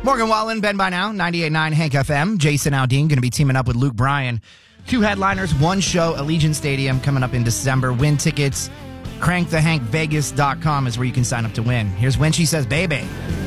Morgan Wallen, Ben by now, 98.9 Hank FM. Jason Aldean going to be teaming up with Luke Bryan. 2 headliners, 1 show, Allegiant Stadium coming up in December. Win tickets. CrankTheHankVegas.com is where you can sign up to win. Here's When She Says Baby.